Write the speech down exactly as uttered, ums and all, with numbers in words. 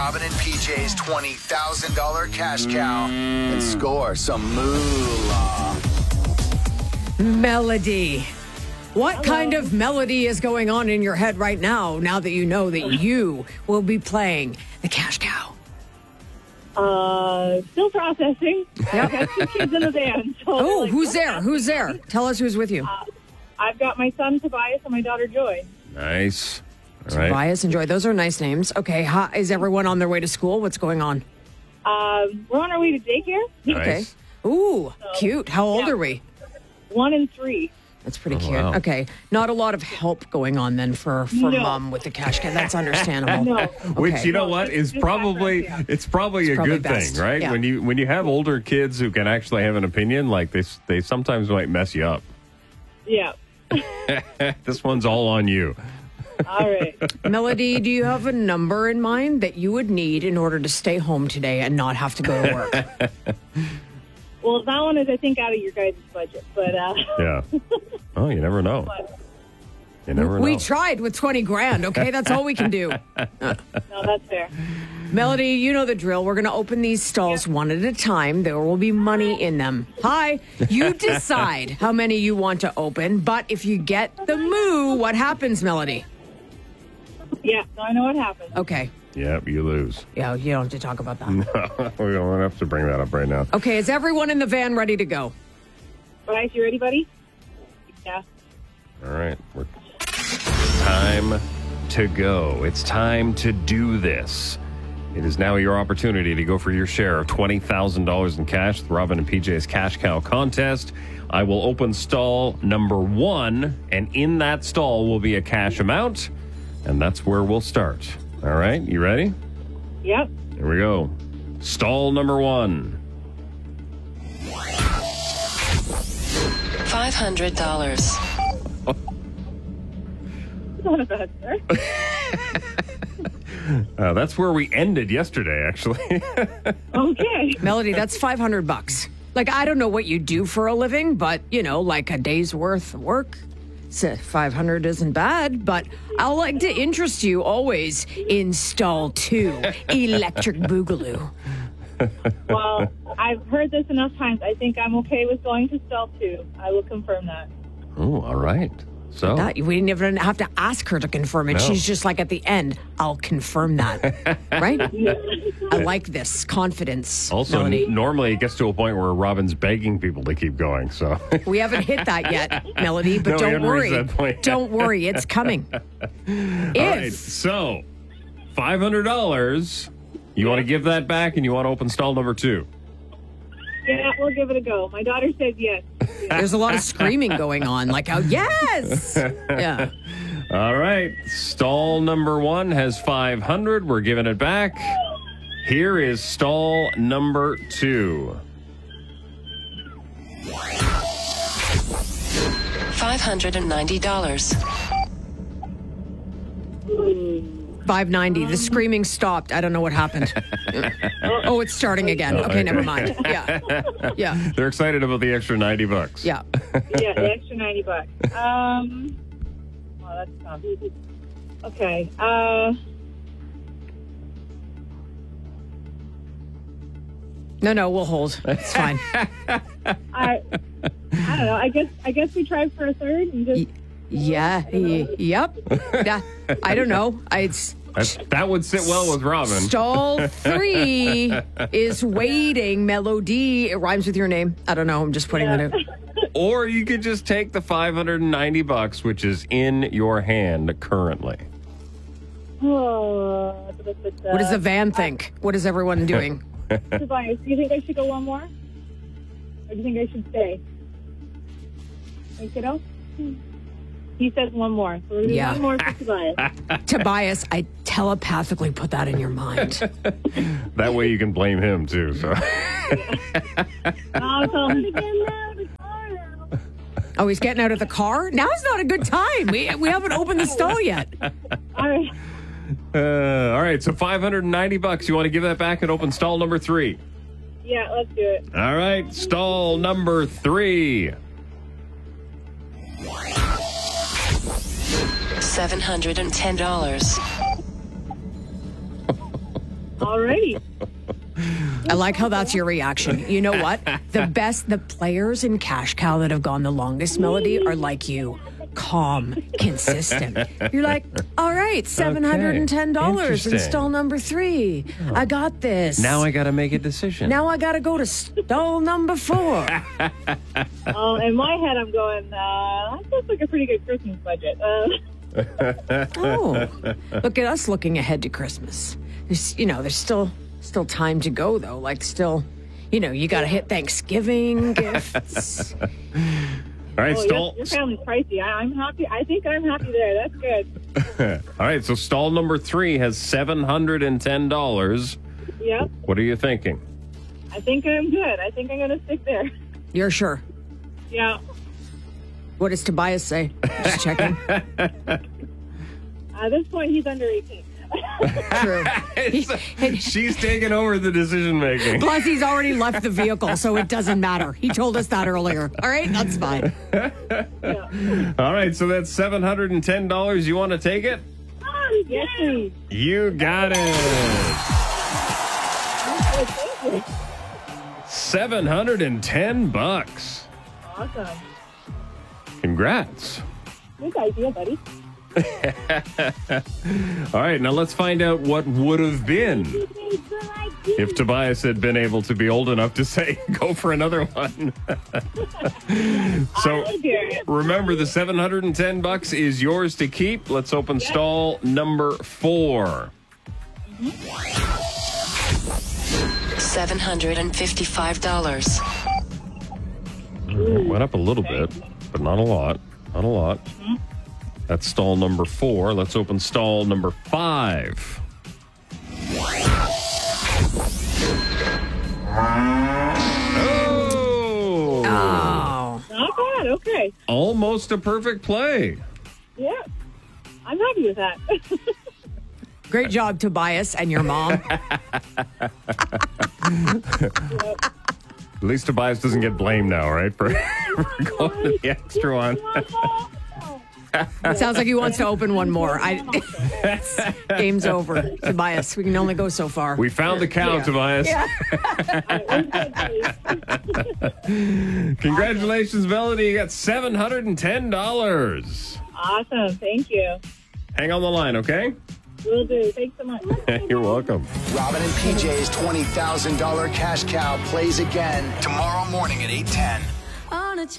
Robin and P J's twenty thousand dollars cash cow and score some moolah. Melody. What Hello. kind of melody is going on in your head right now, now that you know that you will be playing the cash cow? Uh, still processing. Yep. I've got two kids in the van. So oh, like, who's there? Who's there? Tell us who's with you. Uh, I've got my son, Tobias, and my daughter, Joy. Nice. All right. Tobias and Joy. Those are nice names. Okay. Hi, is everyone on their way to school? What's going on? Um, we're on our way to daycare. Nice. Okay. Ooh, so, cute. How old yeah. are we? One and three. That's pretty Oh, cute. wow. Okay. Not a lot of help going on then for, for No. mom with the cash cow. That's understandable. No. Which, Okay. you know No, what, it's is just probably background, it's probably It's a probably good best. thing, right? Yeah. When you when you have older kids who can actually have an opinion, like they they sometimes might mess you up. Yeah. This one's all on you. All right. Melody, do you have a number in mind that you would need in order to stay home today and not have to go to work? Well, that one is, I think, out of your guys' budget. But uh, Yeah. Oh, you never know. but, You never know. We tried with twenty grand, okay? That's all we can do. no, that's fair. Melody, you know the drill. We're going to open these stalls one at a time. There will be money in them. Hi. You decide how many you want to open, but if you get the moo, what happens, Melody? Yeah, so I know what happened. Okay. Yep, you lose. Yeah, you don't have to talk about that. We don't have to bring that up right now. Okay, is everyone in the van ready to go? Bryce, you ready, buddy? Yeah. All right. We're time to go. It's time to do this. It is now your opportunity to go for your share of twenty thousand dollars in cash, the Robin and P J's Cash Cow contest. I will open stall number one, and in that stall will be a cash amount, and that's where we'll start. All right, you ready? Yep. Here we go. Stall number one. five hundred dollars. Not a bad start. Uh, that's where we ended yesterday, actually. Okay. Melody, that's five hundred bucks. Like, I don't know what you do for a living, but, you know, like a day's worth of work. So five hundred isn't bad, but I'll like to interest you always in stall two, Electric Boogaloo. Well, I've heard this enough times. I think I'm okay with going to stall two. I will confirm that. Oh, all right. So, That, we didn't even have to ask her to confirm it. No. She's just like at the end, I'll confirm that. Right? I like this confidence. also, Melody. n- normally it gets to a point where Robin's begging people to keep going. So, We haven't hit that yet, Melody, but No, we don't haven't worry. reached that point yet. Don't worry, it's coming. If all right. So, five hundred dollars. You want to give that back, and you want to open stall number two. Yeah, we'll give it a go. My daughter says yes. there's a lot of screaming going on, like, oh, yes! Yeah. All right. Stall number one has five hundred. We're giving it back. Here is stall number two. five hundred ninety dollars. five ninety. The screaming stopped. I don't know what happened. Oh, it's starting again. Okay, never mind. Yeah. Yeah. They're excited about the extra ninety bucks. Yeah. Yeah, the extra ninety bucks. Um, well, that's tough. Okay. Uh, No, no, we'll hold. It's fine. I, I don't know. I guess I guess we try for a third and just. Yeah. y- Yep. Yeah. I don't know. I, it's, That, that would sit well with Robin. stall three is waiting. Melody. It rhymes with your name. I don't know. I'm just putting that out. Or you could just take the five hundred ninety bucks, which is in your hand currently. Oh, What does the van think? What is everyone doing? Tobias, do you think I should go one more? Or do you think I should stay? Hey, kiddo? He says one more. So we're doing Yeah. one more for Tobias. Tobias, I telepathically put that in your mind. That way you can blame him too. So I'll tell him to get out of the car now. Oh, he's getting out of the car? Now's not a good time. We, we haven't opened the stall yet. All right. uh, all right, so five hundred ninety bucks. You want to give that back and open stall number three? Yeah, let's do it. All right, stall number three. seven hundred ten dollars. Alrighty. I like how that's your reaction. You know what? The best, the players in Cash Cow that have gone the longest, Melody, are like you. Calm, consistent. You're like, all right, seven hundred ten dollars in Interesting. stall number three. I got this. Now I got to make a decision. Now I got to go to stall number four. Uh, in my head, I'm going, uh, that looks like a pretty good Christmas budget. Uh, Oh, look at us looking ahead to Christmas. There's, you know, there's still still time to go though. Like still, you know, you got to hit Thanksgiving gifts. All right, oh, stall. your, your family's pricey. I, I'm happy. I think I'm happy there. That's good. All right, so stall number three has seven hundred ten dollars. Yep. What are you thinking? I think I'm good. I think I'm going to stick there. You're sure? Yeah. What does Tobias say? Just checking. At this point, he's under eighteen. True. She's taking over the decision making. Plus, he's already left the vehicle, so it doesn't matter. He told us that earlier. All right, that's fine. Yeah. All right, so that's seven hundred ten dollars. You want to take it? Yes, please. You got it. Okay, thank you. seven hundred ten bucks. Awesome. Congrats. Good idea, buddy. All right, now let's find out what would have been if Tobias had been able to be old enough to say, go for another one. So remember, the seven hundred ten bucks is yours to keep. Let's open stall number four. seven hundred fifty-five dollars. Went up a little bit, but not a lot. Not a lot. That's stall number four. Let's open stall number five. Oh! Oh. Not bad. Okay. Almost a perfect play. Yeah. I'm happy with that. Great job, Tobias and your mom. At least Tobias doesn't get blamed now, right? For, for going to the extra one. Sounds like he wants to open one more. I, game's over. Tobias, we can only go so far. We found the cow, Yeah. Tobias. Congratulations, Melody. You got seven hundred ten dollars. Awesome. Thank you. Hang on the line, okay? Will do. Thanks so much. You're welcome. Robin and P J's twenty thousand dollars cash cow plays again tomorrow morning at eight ten. On a